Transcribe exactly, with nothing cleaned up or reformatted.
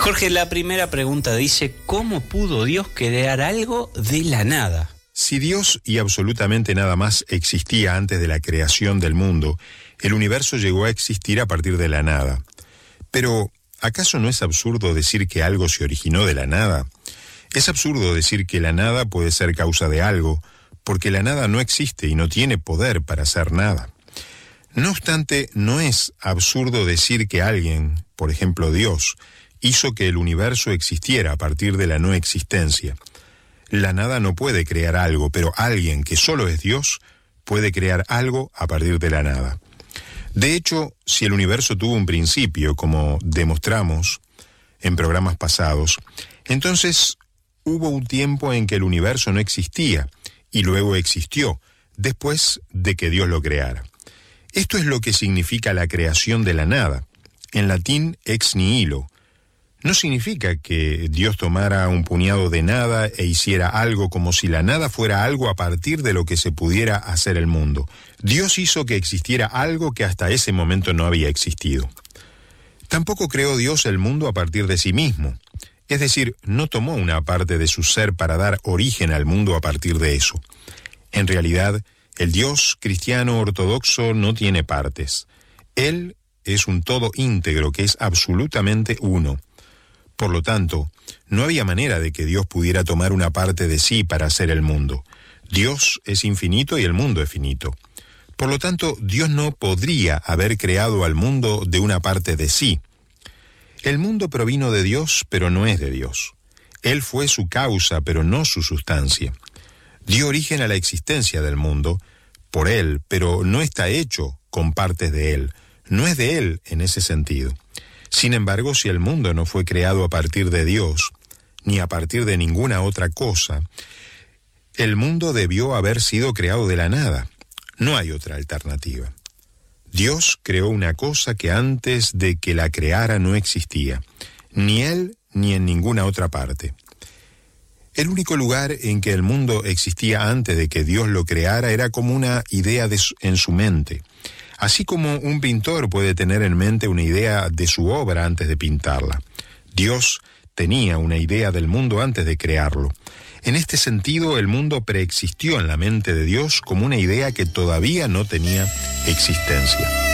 Jorge, la primera pregunta dice, ¿cómo pudo Dios crear algo de la nada? Si Dios y absolutamente nada más existía antes de la creación del mundo, el universo llegó a existir a partir de la nada. Pero, ¿acaso no es absurdo decir que algo se originó de la nada? Es absurdo decir que la nada puede ser causa de algo, porque la nada no existe y no tiene poder para hacer nada. No obstante, no es absurdo decir que alguien, por ejemplo Dios, hizo que el universo existiera a partir de la no existencia. La nada no puede crear algo, pero alguien que solo es Dios puede crear algo a partir de la nada. De hecho, si el universo tuvo un principio, como demostramos en programas pasados, entonces hubo un tiempo en que el universo no existía y luego existió, después de que Dios lo creara. Esto es lo que significa la creación de la nada, en latín ex nihilo. No significa que Dios tomara un puñado de nada e hiciera algo como si la nada fuera algo a partir de lo que se pudiera hacer el mundo. Dios hizo que existiera algo que hasta ese momento no había existido. Tampoco creó Dios el mundo a partir de sí mismo. Es decir, no tomó una parte de su ser para dar origen al mundo a partir de eso. En realidad, el Dios cristiano ortodoxo no tiene partes. Él es un todo íntegro que es absolutamente uno. Por lo tanto, no había manera de que Dios pudiera tomar una parte de sí para hacer el mundo. Dios es infinito y el mundo es finito. Por lo tanto, Dios no podría haber creado al mundo de una parte de sí. El mundo provino de Dios, pero no es de Dios. Él fue su causa, pero no su sustancia. Dio origen a la existencia del mundo por Él, pero no está hecho con partes de Él. No es de Él en ese sentido. Sin embargo, si el mundo no fue creado a partir de Dios, ni a partir de ninguna otra cosa, el mundo debió haber sido creado de la nada. No hay otra alternativa. Dios creó una cosa que antes de que la creara no existía, ni Él ni en ninguna otra parte. El único lugar en que el mundo existía antes de que Dios lo creara era como una idea de su, en su mente. Así como un pintor puede tener en mente una idea de su obra antes de pintarla. Dios tenía una idea del mundo antes de crearlo. En este sentido, el mundo preexistió en la mente de Dios como una idea que todavía no tenía existencia.